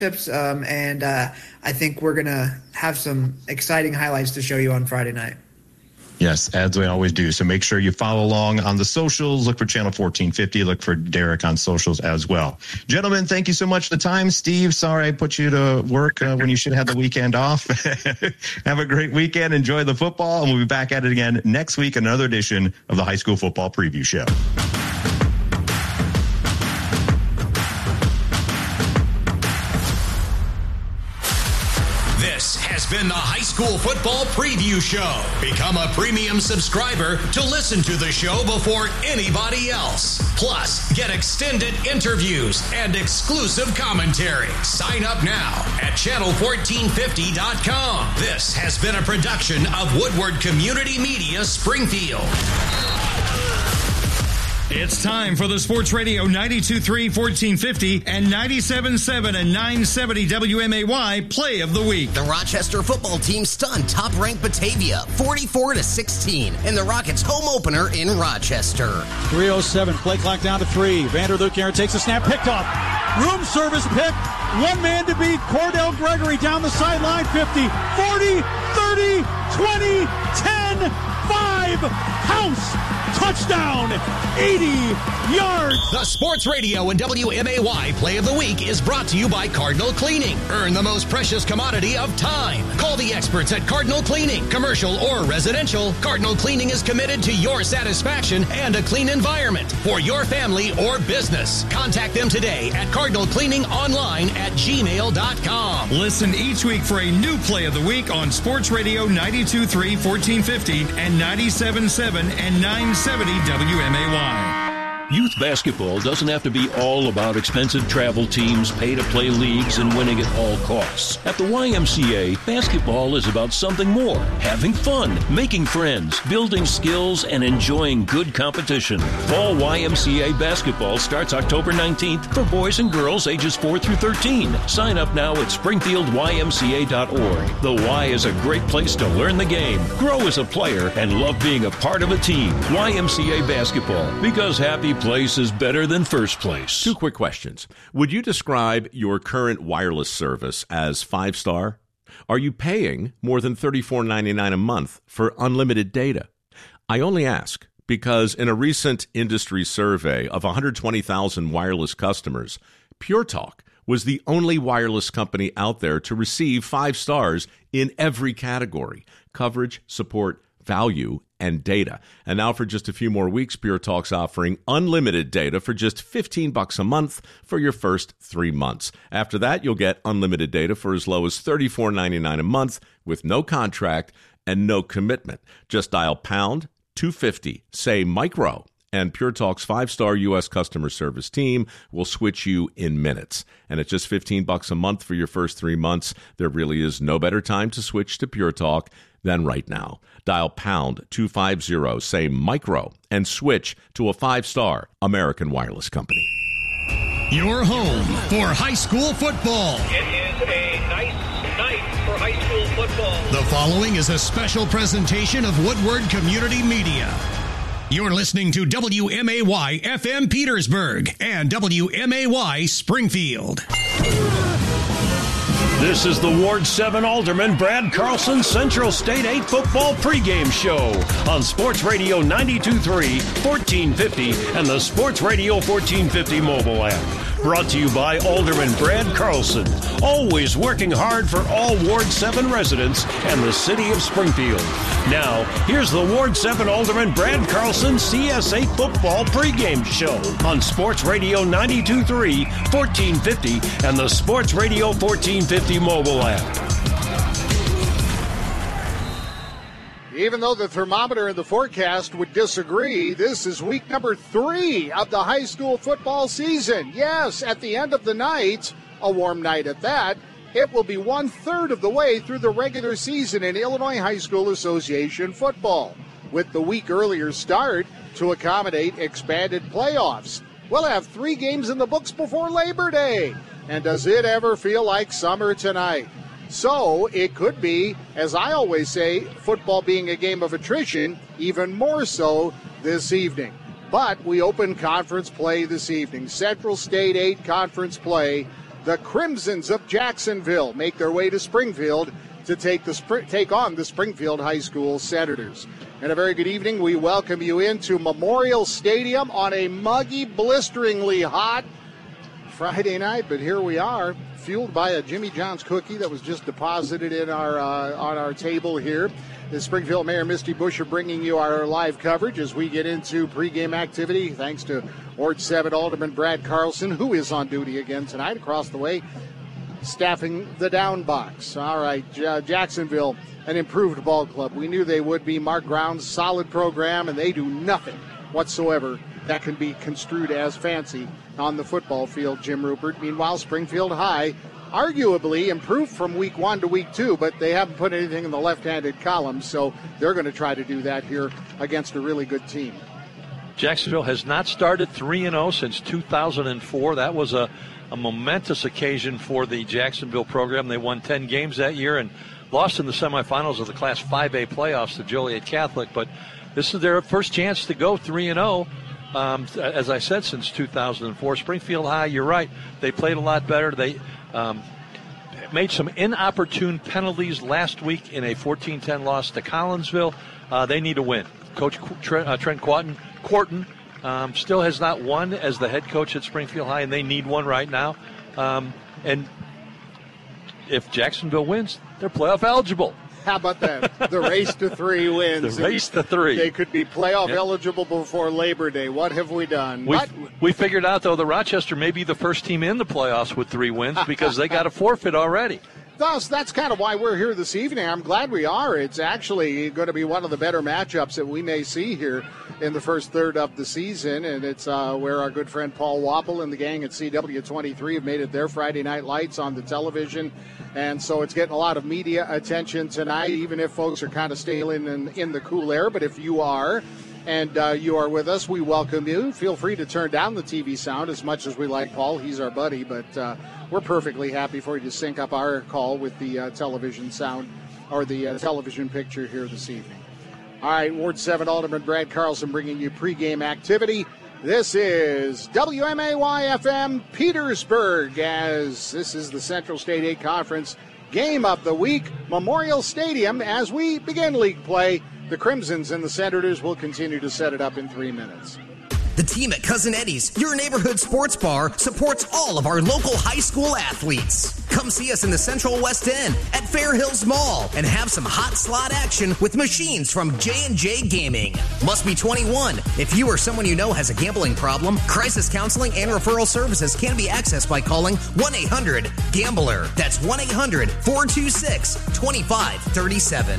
and I think we're going to have some exciting highlights to show you on Friday night. Yes, as we always do. So make sure you follow along on the socials. Look for Channel 1450. Look for Derek on socials as well. Gentlemen, thank you so much for the time. Steve, sorry I put you to work when you should have the weekend off. Have a great weekend. Enjoy the football, and we'll be back at it again next week, another edition of the High School Football Preview Show. Been the High School Football Preview Show. Become a premium subscriber to listen to the show before anybody else. Plus, get extended interviews and exclusive commentary. Sign up now at channel1450.com. This has been a production of Woodward Community Media Springfield. It's time for the Sports Radio 92.3 1450 and 97.7 and 970 WMAY Play of the Week. The Rochester football team stunned top-ranked Batavia 44-16 in the Rockets' home opener in Rochester. 3:07, play clock down to 3. Vanderluc Aaron takes a snap, picked off. Room service pick. One man to beat. Cordell Gregory down the sideline. 50, 40, 30, 20, 10, 5. House. Touchdown. 80 yards. The Sports Radio and WMAY Play of the Week is brought to you by Cardinal Cleaning. Earn the most precious commodity of time. Call the experts at Cardinal Cleaning. Commercial or residential, Cardinal Cleaning is committed to your satisfaction and a clean environment for your family or business. Contact them today at cardinalcleaningonline@gmail.com. Listen each week for a new Play of the Week on Sports Radio 92.3 1450 and 97.7 and 970 WMAY. Youth basketball doesn't have to be all about expensive travel teams, pay-to-play leagues, and winning at all costs. At the YMCA, basketball is about something more. Having fun, making friends, building skills, and enjoying good competition. Fall YMCA basketball starts October 19th for boys and girls ages 4 through 13. Sign up now at springfieldymca.org. The Y is a great place to learn the game, grow as a player, and love being a part of a team. YMCA basketball, because happy place is better than first place. 2 quick questions. Would you describe your current wireless service as 5-star? Are you paying more than $34.99 a month for unlimited data? I only ask because in a recent industry survey of 120,000 wireless customers, Pure Talk was the only wireless company out there to receive 5 stars in every category: coverage, support, value, and data. And now for just a few more weeks, Pure Talk's offering unlimited data for just $15 a month for your first 3 months. After that, you'll get unlimited data for as low as $34.99 a month with no contract and no commitment. Just dial pound 250, say micro, and Pure Talk's 5-star U.S. customer service team will switch you in minutes. And at just $15 a month for your first 3 months, there really is no better time to switch to Pure Talk than right now. Dial pound 250, say micro, and switch to a 5-star American wireless company. Your home for high school football. It is a nice night for high school football. The following is a special presentation of Woodward Community Media. You're listening to WMAY FM Petersburg and WMAY Springfield. This is the Ward 7 Alderman Brad Carlson Central State 8 football pregame show on Sports Radio 92.3, 1450, and the Sports Radio 1450 mobile app. Brought to you by Alderman Brad Carlson, always working hard for all Ward 7 residents and the city of Springfield. Now, here's the Ward 7 Alderman Brad Carlson CS8 football pregame show on Sports Radio 92.3, 1450, and the Sports Radio 1450 mobile app. Even though the thermometer in the forecast would disagree, this is week number 3 of the high school football season. Yes, at the end of the night, a warm night at that, it will be 1/3 of the way through the regular season in Illinois High School Association football, with the week earlier start to accommodate expanded playoffs. We'll have 3 games in the books before Labor Day. And does it ever feel like summer tonight? So it could be, as I always say, football being a game of attrition, even more so this evening. But we open conference play this evening. Central State 8 conference play The Crimsons of Jacksonville make their way to Springfield to take on the Springfield High School Senators. And a very good evening. We welcome you into Memorial Stadium on a muggy, blisteringly hot Friday night, but here we are, fueled by a Jimmy John's cookie that was just deposited in our on our table here. The Springfield Mayor Misty Buscher bringing you our live coverage as we get into pregame activity, thanks to Ward 7 Alderman Brad Carlson, who is on duty again tonight across the way, staffing the down box. All right, Jacksonville, an improved ball club. We knew they would be. Mark Brown's solid program, and they do nothing whatsoever that can be construed as fancy on the football field, Jim Rupert. Meanwhile, Springfield High arguably improved from week 1 to week 2, but they haven't put anything in the left-handed column, so they're going to try to do that here against a really good team. Jacksonville has not started 3-0 since 2004. That was a momentous occasion for the Jacksonville program. They won 10 games that year and lost in the semifinals of the Class 5A playoffs to Joliet Catholic, but this is their first chance to go 3-0. As I said, since 2004. Springfield High, you're right, they played a lot better. They made some inopportune penalties last week in a 14-10 loss to Collinsville. They need a win. Coach Trent Quarton still has not won as the head coach at Springfield High, and they need one right now. And if Jacksonville wins, they're playoff eligible. How about that? The race to 3 wins. The race to 3. They could be playoff eligible before Labor Day. What have we done? We figured out, though, the Rochester may be the first team in the playoffs with 3 wins because they got a forfeit already. Thus, that's kind of why we're here this evening. I'm glad we are. It's actually going to be one of the better matchups that we may see here in the first third of the season, and it's where our good friend Paul Wapple and the gang at CW23 have made it their Friday Night Lights on the television, and so it's getting a lot of media attention tonight, even if folks are kind of stale in the cool air. But if you are, and you are with us, we welcome you. Feel free to turn down the TV sound as much as we like Paul. He's our buddy, but we're perfectly happy for you to sync up our call with the television sound or the television picture here this evening. All right, Ward 7 Alderman Brad Carlson bringing you pregame activity. This is WMAY-FM Petersburg, as this is the Central State 8 Conference Game of the Week, Memorial Stadium. As we begin league play, the Crimsons and the Senators will continue to set it up in 3 minutes. The team at Cousin Eddie's, your neighborhood sports bar, supports all of our local high school athletes. Come see us in the Central West End at Fair Hills Mall and have some hot slot action with machines from J&J Gaming. Must be 21. If you or someone you know has a gambling problem, crisis counseling and referral services can be accessed by calling 1-800-GAMBLER. That's 1-800-426-2537.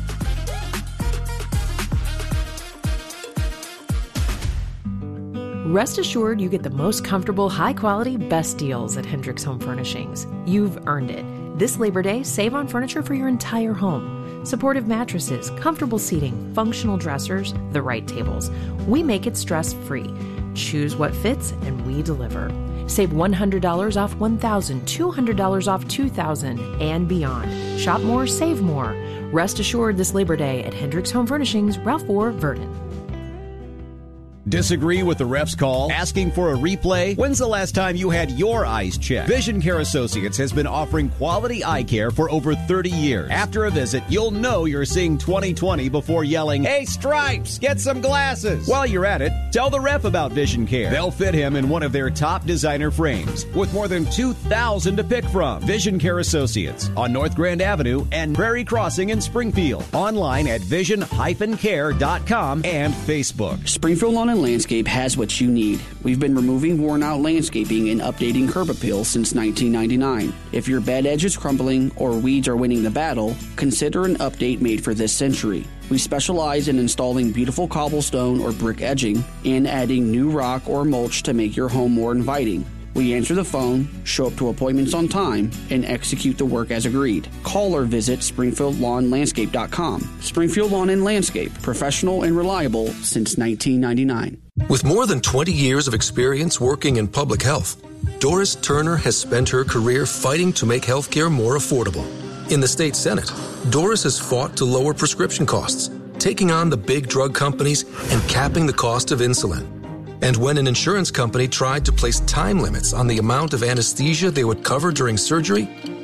Rest assured you get the most comfortable, high-quality, best deals at Hendricks Home Furnishings. You've earned it. This Labor Day, save on furniture for your entire home. Supportive mattresses, comfortable seating, functional dressers, the right tables. We make it stress-free. Choose what fits, and we deliver. Save $100 off $1,000, $200 off $2,000, and beyond. Shop more, save more. Rest assured this Labor Day at Hendricks Home Furnishings, Ralph 4, Verdon. Disagree with the ref's call? Asking for a replay? When's the last time you had your eyes checked? Vision Care Associates has been offering quality eye care for over 30 years. After a visit, you'll know you're seeing 20/20 before yelling, "Hey, Stripes, get some glasses!" While you're at it, tell the rep about Vision Care. They'll fit him in one of their top designer frames with more than 2,000 to pick from. Vision Care Associates on North Grand Avenue and Prairie Crossing in Springfield. Online at vision-care.com and Facebook. Springfield Lawn and Landscape has what you need. We've been removing worn-out landscaping and updating curb appeal since 1999. If your bed edge is crumbling or weeds are winning the battle, consider an update made for this century. We specialize in installing beautiful cobblestone or brick edging and adding new rock or mulch to make your home more inviting. We answer the phone, show up to appointments on time, and execute the work as agreed. Call or visit SpringfieldLawnLandscape.com. Springfield Lawn and Landscape, professional and reliable since 1999. With more than 20 years of experience working in public health, Doris Turner has spent her career fighting to make healthcare more affordable. In the state Senate, Doris has fought to lower prescription costs, taking on the big drug companies and capping the cost of insulin. And when an insurance company tried to place time limits on the amount of anesthesia they would cover during surgery,